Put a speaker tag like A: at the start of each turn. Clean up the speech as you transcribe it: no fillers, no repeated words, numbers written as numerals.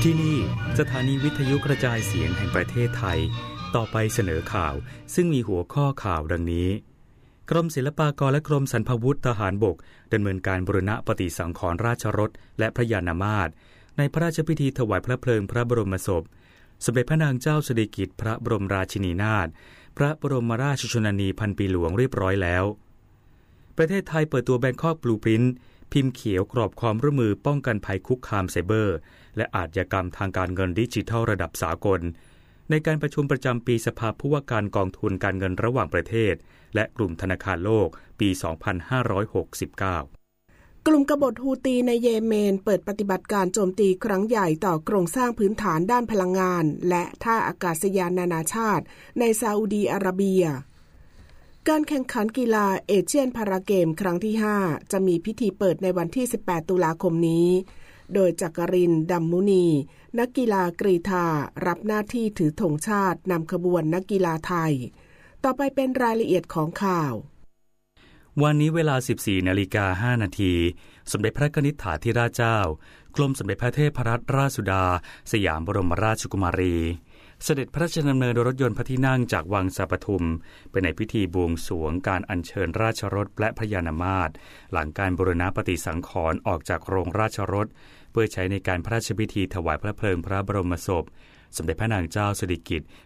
A: ที่นี่สถานีวิทยุกระจายเสียงแห่งประเทศไทยต่อไปเสนอข่าวซึ่งมีหัวข้อข่าวดังนี้กรมศิลปากรและกรมสรรพาวุธทหารบกดำเนินการบูรณะปฏิสังขรณ์ราชรถและพระยานามาตรในพระราชพิธีถวายพระเพลิงพระบรมศพสมเด็จพระนางเจ้าสิริกิติ์พระบรมราชินีนาถพระบรมราชชนนีพันปีหลวงเรียบร้อยแล้วประเทศไทยเปิดตัวแบงคอกบลูพรินท์พิมพ์เขียวกรอบความร่วมมือป้องกันภัยคุกคามไซเบอร์และอาชญากรรมทางการเงินดิจิทัลระดับสากลในการประชุมประจำปีสภาผู้ว่าการกองทุนการเงินระหว่างประเทศและกลุ่มธนาคารโลกปี 2569
B: กลุ่มกบฏฮูตีในเยเมนเปิดปฏิบัติการโจมตีครั้งใหญ่ต่อโครงสร้างพื้นฐานด้านพลังงานและท่าอากาศยานนานาชาติในซาอุดีอาระเบียการแข่งขันกีฬาเอเชียนพาราเกมครั้งที่ 5 จะมีพิธีเปิดในวันที่ 18 ตุลาคมนี้โดยจักรินทร์ ดัมมุนีนักกีฬากรีฑารับหน้าที่ถือธงชาตินำขบวนนักกีฬาไทยต่อไปเป็นรายละเอียดของข่าว
A: วันนี้เวลา 14:05 น.สมเด็จพระกนิษฐาธิราชเจ้ากรมสมเด็จพระเทพรัตนราชสุดาสยามบรมราชกุมารีเสด็จพระราชดำเนินโดยรถยนต์พระที่นั่งจากวังสะปทุมไปในพิธีบวงสรวงการอัญเชิญราชรถและพระยานามาตรหลังการบูรณะปฏิสังขรณ์ออกจากโรงราชรถเพื่อใช้ในการพระราชพิธีถวายพระเพลิงพระบรมศพสมเด็จพระนางเจ้าสิริกิติ์